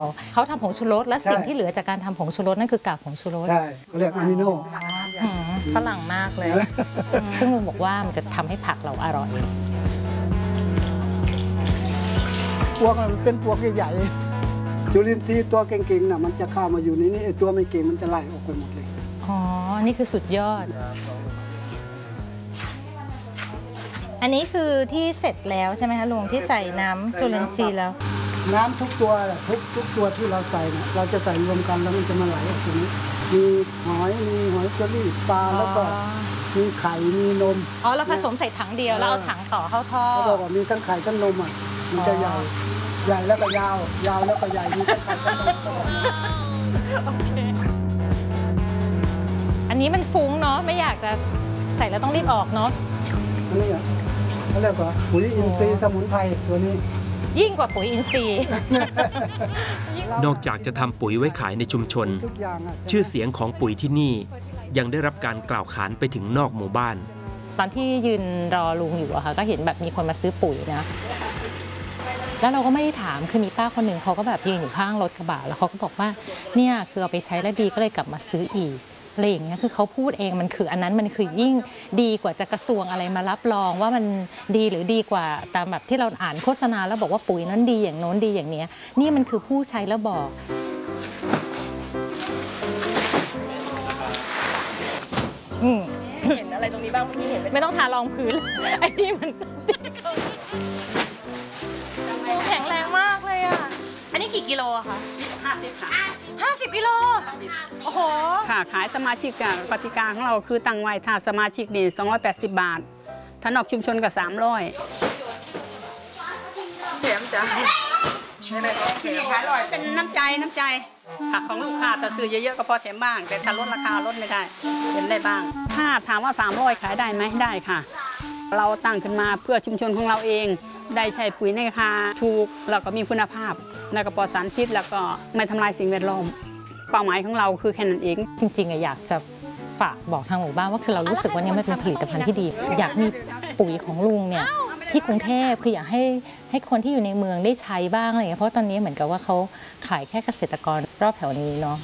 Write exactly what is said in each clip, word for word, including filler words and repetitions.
เขาทำผงชูรสและสิ่งที่เหลือจากการทำผงชูรสนั่นคือกากผงชูรสใช่เขาเรียกอะมิโนฝรั่งมากเลยซึ่งลุงบอกว่ามันจะทำให้ผักเราอร่อยพวกมันเป็นพวกใหญ่ๆจุลินทรีย์ตัวเก่งๆน่ะมันจะเข้ามาอยู่ในนี้ไอ้ตัวไม่เก่งมันจะไล่ออกไปหมดเลยอ๋อนี่คือสุดยอดอันนี้คือที่เสร็จแล้วใช่ไหมคะลุงที่ใส่น้ำจุลินทรีย์แล้วน้ำทุกตัวทุกทุกตัวที่เราใส่เนี่ยเราจะใส่รวมกันแล้วมันจะมาไหลออกตรงนี้มีหอยมีหอยเชอรี่ปลาแล้วก็มีไข่มีนมอ๋อเราผสมใส่ถังเดียวแล้วเอาถังต่อเข้าท่อเขาบอกว่ามีทั้งไข่ทั้งนมอ่ะมันจะใหญ่ใหญ่แล้วก็ยาวยาวแล้วก็ใหญ่มีทั้งไข่ทั้งนมโอเคอันนี้มันฟุ้งเนาะไม่อยากจะใส่แล้วต้องรีบออกเนาะอันนี้เขาเรียกว่าปุ๋ยอินทรีย์สมุนไพรตัวนี้ยิ่งกว่าปุ๋ยอินทรีย์นอกจากจะทำปุ๋ยไว้ขายในชุมชนชื่อเสียงของปุ๋ยที่นี่ยังได้รับการกล่าวขานไปถึงนอกหมู่บ้านตอนที่ยืนรอลุงอยู่อะค่ะก็เห็นแบบมีคนมาซื้อปุ๋ยนะแล้วเราก็ไม่ได้ถามคือมีป้าคนหนึ่งเขาก็แบบยืนอยู่ข้างรถกระบะแล้วเขาก็บอกว่าเนี่ยคือเอาไปใช้แล้วดีก็เลยกลับมาซื้ออีกอะไรอย่างเงี้ยคือเขาพูดเองมันคืออันนั้นมันคือยิ่งดีกว่าจะกระทรวงอะไรมารับรองว่ามันดีหรือดีกว่าตามแบบที่เราอ่านโฆษณาแล้วบอกว่าปุ๋ยนั้นดีอย่างโน้นดีอย่างเนี้ยนี่มันคือผู้ใช้แล้วบอกอืมเห็นอะไรตรงนี้บ้างเมื่อกี้เห็นไม่ต้องทารองพื้นไอ้นี่มันแข็งแรงมากเลยอ่ะอันนี้กี่กิโลอะคะห้าสิบค่ะห้าสิบกิโลโอ้โหค่ะขายสมาชิกกับกติกาของเราคือตั้งไว้ถ้าสมาชิกนี่สองร้อยแปดสิบบาทถ้านอกชุมชนก็สามร้อยแถมจ้ะที่ขายอร่อยเป็นน้ำใจน้ำใจผักของลูกค้าแต่ซื้อเยอะๆก็พอแถมบ้างแต่ถ้าลดราคาลดไม่ได้เป็นได้บ้างถ้าถามว่าสามร้อยขายได้ไหมได้ค่ะเราตั้งขึ้นมาเพื่อชุมชนของเราเองได้ใช้ปุ๋ยในราคาถูกแล้วก็มีคุณภาพแล้วก็ปลอดสารพิษแล้วก็ไม่ทำลายสิ่งแวดล้อมเป้าหมายของเราคือแค่นั้นเองจริงๆอยากจะฝากบอกทางหมู่บ้านว่าคือเรารู้สึกว่านี่มันเป็นผลิตภัณฑ์ที่ดีอยากมีปุ๋ยของลุงเนี่ยที่กรุงเทพคืออยากให้ให้คนที่อยู่ในเมืองได้ใช้บ้างอะไรอย่างเงี้ยเพราะตอนนี้เหมือนกับว่าเขาขายแค่เกษตรกรรอบแถวนี้เนาะ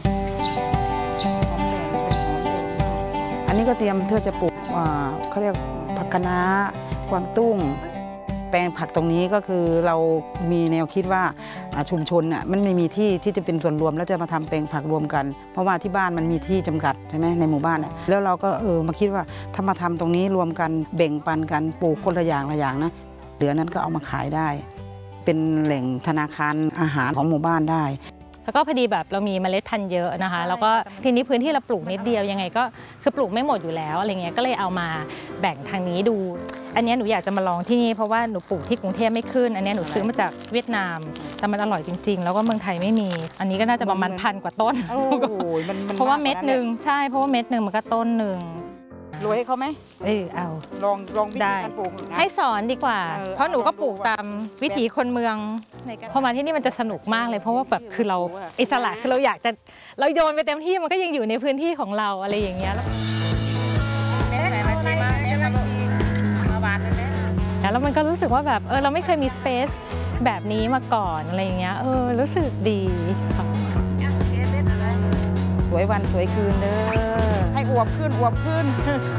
อันนี้ก็เตรียมเพื่อจะปลูกเขาเรียกผักคะน้ากวางตุ้งแปลงผักตรงนี้ก็คือเรามีแนวคิดว่าชุมชนน่ะมันไม่มีที่ที่จะเป็นส่วนรวมแล้วจะมาทำแปลงผักรวมกันเพราะว่าที่บ้านมันมีที่จำกัดใช่ไหมในหมู่บ้านน่ะแล้วเราก็เออมาคิดว่าถ้ามาทำตรงนี้รวมกันแบ่งปันกันปลูกคนละอย่างละอย่างนะเหลือนั้นก็เอามาขายได้เป็นแหล่งธนาคารอาหารของหมู่บ้านได้แล้วก็พอดีแบบเรามีเมล็ดพันธุ์เยอะนะคะแล้วก็ทีนี้พื้นที่เราปลูกนิดเดียวยังไงก็คือปลูกไม่หมดอยู่แล้วอะไรเงี้ยก็เลยเอามาแบ่งทางนี้ดูอันนี้หนูอยากจะมาลองที่นี่เพราะว่าหนูปลูกที่กรุงเทพไม่ขึ้นอันนี้หนูซื้อมาจากเวียดนามแต่มันอร่อยจริงๆแล้วก็เมืองไทยไม่มีอันนี้ก็น่าจะประมาณพันกว่าต้นเพราะว่าเม็ดหนึ่งใช่เพราะว่าเม็ดหนึ่งมันก็ต้นหนึ่งรวยให้เขาไหมเออเอาลองลองวิธีการปลูกให้สอนดีกว่าเพราะหนูก็ปลูกตามวิถีคนเมืองพอมาที่นี่มันจะสนุกมากเลยเพราะว่าแบบคือเราอิสระคือเราอยากจะเราโยนไปเต็มที่มันก็ยังอยู่ในพื้นที่ของเราอะไรอย่างเงี้ยแล้วมันก็รู้สึกว่าแบบเออเราไม่เคยมีสเปซแบบนี้มาก่อนอะไรอย่างเงี้ยเออรู้สึกดีสวยวันสวยคืนเด้อให้อวบขึ้นอวบขึ้น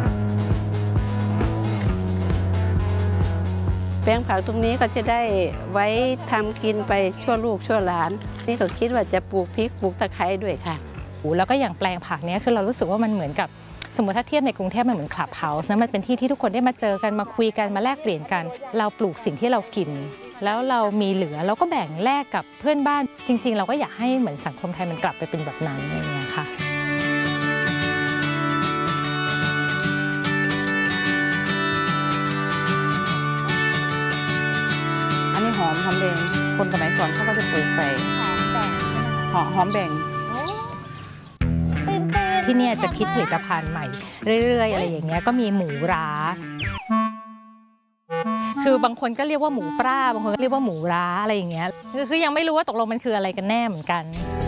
แปลงผักตรงนี้ก็จะได้ไว้ทำกินไปชั่วลูกชั่วหลานนี่ก็คิดว่าจะปลูกพริกปลูกตะไคร้ด้วยค่ะแล้วก็อย่างแปลงผักเนี้ยคือเรารู้สึกว่ามันเหมือนกับสมมติถ้าเทียบในกรุงเทพมันเหมือนคลับเฮาส์นะมันเป็นที่ที่ทุกคนได้มาเจอกันมาคุยกันมาแลกเปลี่ยนกันเราปลูกสิ่งที่เรากินแล้วเรามีเหลือเราก็แบ่งแลกกับเพื่อนบ้านจริงๆเราก็อยากให้เหมือนสังคมไทยมันกลับไปเป็นแบบนั้นอะไรเงี้ยค่ะอันนี้หอมหอมแดงคนสมัยก่อนเขาก็จะปลูกไปหอมแบ่งหอมแบ่งที่นี่จะคิดผลิตภัณฑ์ใหม่เรื่อยๆอะไรอย่างเงี้ยก็มีหมูร้าคือบางคนก็เรียกว่าหมูปลาบางคนก็เรียกว่าหมูร้าอะไรอย่างเงี้ยคือยังไม่รู้ว่าตกลงมันคืออะไรกันแน่เหมือนกัน